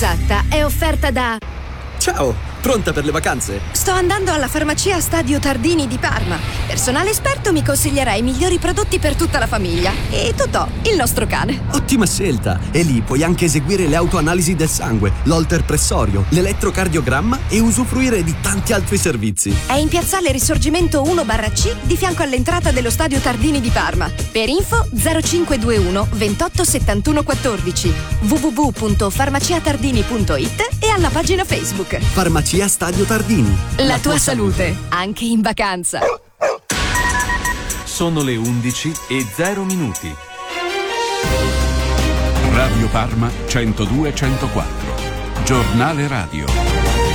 esatta è offerta da... Ciao, pronta per le vacanze? Sto andando alla farmacia Stadio Tardini di Parma. Personale esperto mi consiglierà i migliori prodotti per tutta la famiglia. E Totò, il nostro cane. Ottima scelta! E lì puoi anche eseguire le autoanalisi del sangue, l'holter pressorio, l'elettrocardiogramma e usufruire di tanti altri servizi. È in piazzale Risorgimento 1/C di fianco all'entrata dello Stadio Tardini di Parma. Per info 0521 28 71 14 www.farmaciatardini.it e alla pagina Facebook. Farmacia Stadio Tardini. La tua salute, anche in vacanza. Sono le 11:00. Radio Parma 102-104. Giornale radio.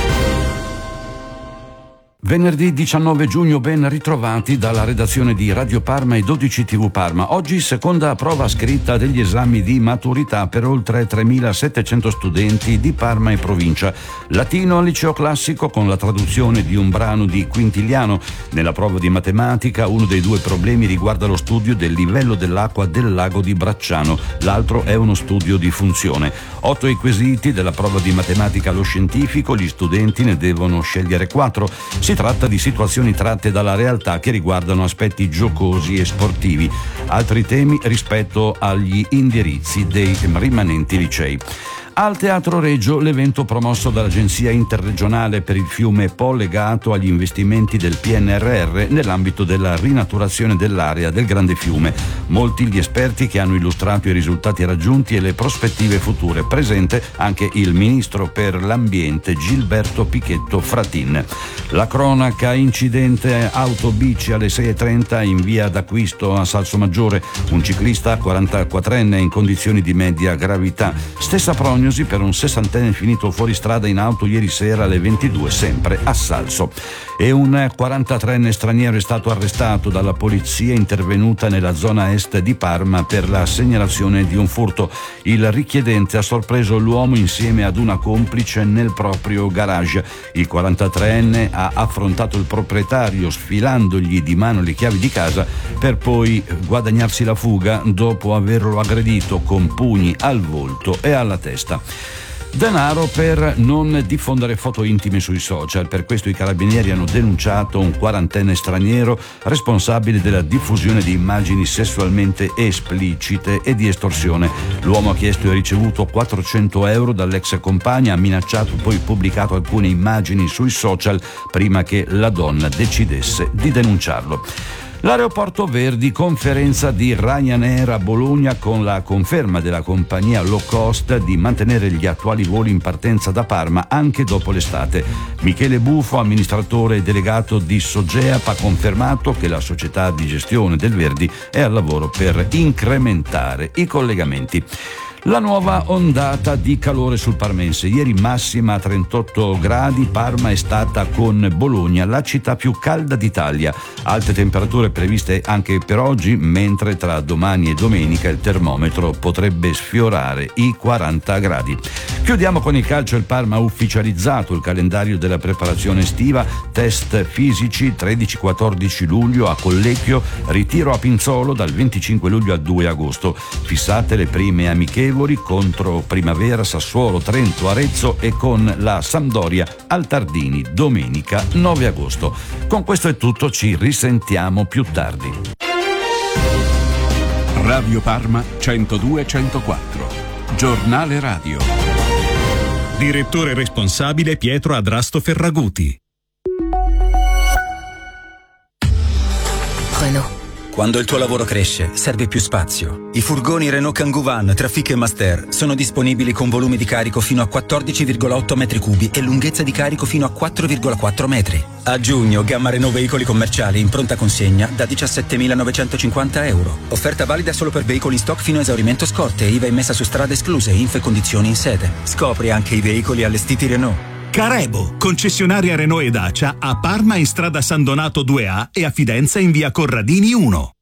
Venerdì 19 giugno, ben ritrovati dalla redazione di Radio Parma e 12 TV Parma. Oggi seconda prova scritta degli esami di maturità per oltre 3.700 studenti di Parma e provincia. Latino al liceo classico con la traduzione di un brano di Quintiliano. Nella prova di matematica uno dei due problemi riguarda lo studio del livello dell'acqua del lago di Bracciano, l'altro è uno studio di funzione. 8 i quesiti della prova di matematica allo scientifico, gli studenti ne devono scegliere 4. Si tratta di situazioni tratte dalla realtà che riguardano aspetti giocosi e sportivi, altri temi rispetto agli indirizzi dei rimanenti licei. Al Teatro Regio l'evento promosso dall'Agenzia Interregionale per il Fiume Po legato agli investimenti del PNRR nell'ambito della rinaturazione dell'area del Grande Fiume. Molti gli esperti che hanno illustrato i risultati raggiunti e le prospettive future. Presente anche il Ministro per l'Ambiente Gilberto Pichetto Fratin. La cronaca: incidente auto-bici alle 6:30 in via d'Acquisto a Salsomaggiore. Un ciclista 44enne in condizioni di media gravità. Stessa prognosi per un 60enne finito fuori strada in auto ieri sera alle 22, sempre a Salso. E un 43enne straniero è stato arrestato dalla polizia intervenuta nella zona est di Parma per la segnalazione di un furto. Il richiedente ha sorpreso l'uomo insieme ad una complice nel proprio garage. Il 43enne ha affrontato il proprietario sfilandogli di mano le chiavi di casa per poi guadagnarsi la fuga dopo averlo aggredito con pugni al volto e alla testa. Denaro per non diffondere foto intime sui social. Per questo i carabinieri hanno denunciato un 40enne straniero responsabile della diffusione di immagini sessualmente esplicite e di estorsione. L'uomo ha chiesto e ricevuto 400 euro dall'ex compagna, ha minacciato, poi pubblicato alcune immagini sui social prima che la donna decidesse di denunciarlo. L'aeroporto Verdi, conferenza di Ryanair a Bologna con la conferma della compagnia low cost di mantenere gli attuali voli in partenza da Parma anche dopo l'estate. Michele Bufo, amministratore delegato di Sogeap, ha confermato che la società di gestione del Verdi è al lavoro per incrementare i collegamenti. La nuova ondata di calore sul parmense. Ieri massima a 38 gradi, Parma è stata con Bologna la città più calda d'Italia. Alte temperature previste anche per oggi, mentre tra domani e domenica il termometro potrebbe sfiorare i 40 gradi. Chiudiamo con il calcio. Il Parma ha ufficializzato il calendario della preparazione estiva, test fisici 13-14 luglio a Collecchio, ritiro a Pinzolo dal 25 luglio al 2 agosto. Fissate le prime amichevoli contro Primavera, Sassuolo, Trento, Arezzo e con la Sampdoria al Tardini domenica 9 agosto. Con questo è tutto, ci risentiamo più tardi. Radio Parma 102-104. Giornale radio. Direttore responsabile Pietro Adrasto Ferraguti. Renault. Quando il tuo lavoro cresce, serve più spazio. I furgoni Renault Kangoo Van, Trafic e Master sono disponibili con volumi di carico fino a 14,8 metri cubi e lunghezza di carico fino a 4,4 metri. A giugno, gamma Renault veicoli commerciali in pronta consegna da 17.950 euro. Offerta valida solo per veicoli in stock fino a esaurimento scorte, IVA immessa su strade escluse, info e condizioni in sede. Scopri anche i veicoli allestiti Renault. Carebo, concessionaria Renault e Dacia a Parma in strada San Donato 2A e a Fidenza in via Corradini 1.